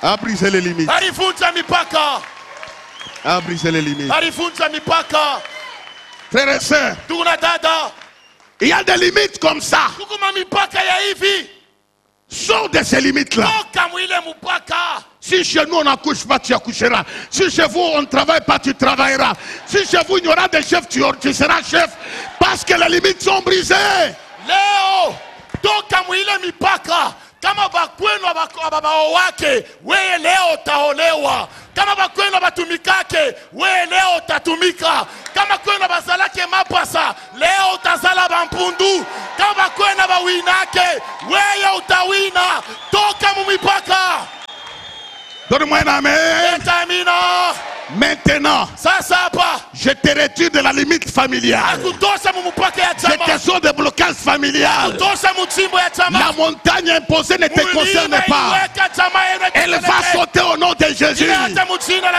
A brisé les limites. Alivunja mipaka. A brisé les limites. Alivunja mipaka. Frères et sœurs, Tuna dada. il y a des limites comme ça. Kukuma mipaka ya hivi. Sors de ces limites-là. Toka mwile mpaka. Si chez nous on n'accouche pas, tu accoucheras. Si chez vous on ne travaille pas, tu travailleras. Si chez vous il y aura des chefs, tu seras chef. Parce que les limites sont brisées. Leo toka mwile mipaka. Kama bakwenu ababao wake, wewe leo utaolewa. Kama bakwenu batumikake, wewe leo utatumika. Kama kwenu bazalake mapasa, leo utazala bampundu. Kama bakwenu bawinake, wewe utawina. Toka mumipaka. Donne-moi un amen. Amina. Maintenant, Sasa hapa je te retire de la limite familiale. akutosha mumupaka ya Je te chama. sors de blocage familial. Akutosha muchimbo ya chama. La montagne imposée ne te concerne Mulima pas. iweka chama ene Elle va sauter au nom de Jésus. Ina hata muchina la